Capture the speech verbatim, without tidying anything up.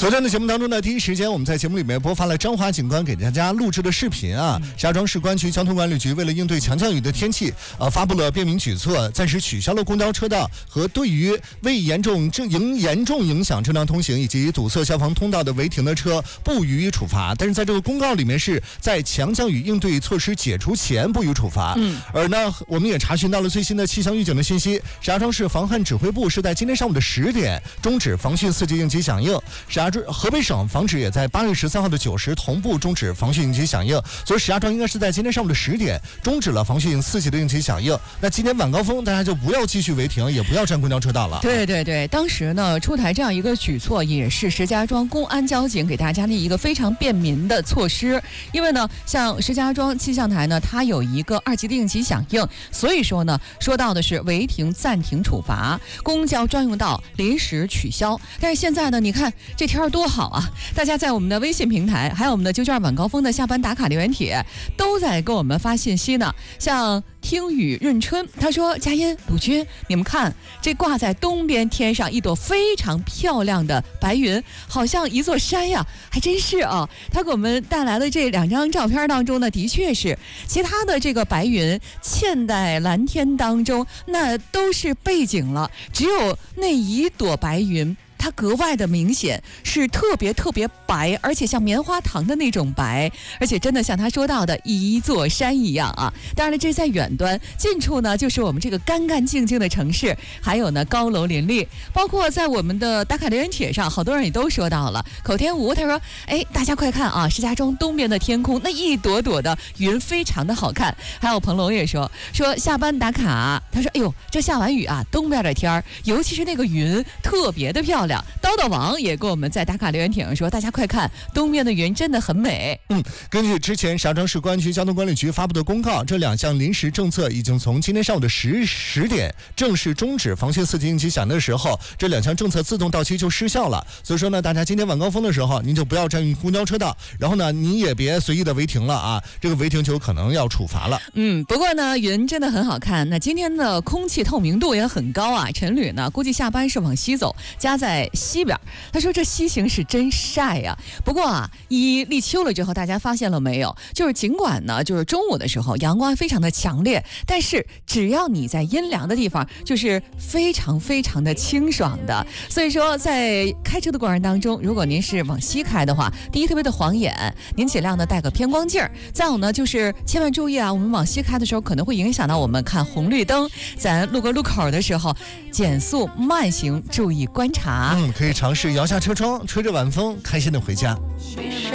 昨天的节目当中呢，第一时间我们在节目里面播发了张华警官给大家录制的视频啊。石家庄市公安局交通管理局为了应对强降雨的天气，呃，发布了便民举措，暂时取消了公交车道和对于未严重正影严重影响正常通行以及堵塞消防通道的违停的车不予以处罚。但是在这个公告里面是在强降雨应对措施解除前不予处罚。嗯，而呢，我们也查询到了最新的气象预警的信息，石家庄市防旱指挥部是在今天上午的十点终止防汛四级应急响应。石家庄河北省防指也在八月十三号的九时同步终止防汛应急响应，所以石家庄应该是在今天上午的十点终止了防汛四级的应急响应。那今天晚高峰大家就不要继续违停，也不要占公交车道了。 对对对，当时呢出台这样一个举措，也是石家庄公安交警给大家的一个非常便民的措施。因为呢，像石家庄气象台呢，它有一个二级的应急响应，所以说呢，说到的是违停暂停处罚，公交专用道临时取消。但是现在呢，你看这天儿多好啊！大家在我们的微信平台，还有我们的九卷晚高峰的下班打卡留言帖，都在给我们发信息呢。像听雨润春，他说：“佳音、鲁军，你们看这挂在东边天上一朵非常漂亮的白云，好像一座山呀，还真是啊。”他给我们带来的这两张照片当中呢，的确是其他的这个白云嵌在蓝天当中，那都是背景了，只有那一朵白云。它格外的明显，是特别特别白，而且像棉花糖的那种白，而且真的像他说到的一座山一样啊。当然了，这是在远端，近处呢就是我们这个干干净净的城市，还有呢高楼林立，包括在我们的打卡留言帖上，好多人也都说到了。口天吴他说：“哎，大家快看啊，石家庄东边的天空那一朵朵的云非常的好看。”还有彭龙也说说下班打卡，他说：“哎呦，这下完雨啊，东边的天儿，尤其是那个云特别的漂亮。”叨叨王也给我们在打卡留言帖上说：“大家快看，东边的云真的很美。” 嗯，根据之前石家庄市公安局交通管理局发布的公告，这两项临时政策已经从今天上午的十十点正式终止防汛四级应急响应的时候，这两项政策自动到期就失效了。所以说呢，大家今天晚高峰的时候，您就不要占用公交车道，然后呢，你也别随意的违停了啊，这个违停就可能要处罚了。 嗯，不过呢，云真的很好看。那今天的空气透明度也很高啊。陈旅呢，估计下班是往西走，家在西边，他说这西行是真晒呀、啊。不过啊，一立秋了之后，大家发现了没有？就是尽管呢，就是中午的时候阳光非常的强烈，但是只要你在阴凉的地方，就是非常非常的清爽的。所以说，在开车的过程当中，如果您是往西开的话，第一特别的晃眼，您尽量的带个偏光镜儿。再有呢，就是千万注意啊，我们往西开的时候可能会影响到我们看红绿灯，咱路过路口的时候减速慢行，注意观察。 嗯，可以尝试摇下车窗，吹着晚风，开心的回家。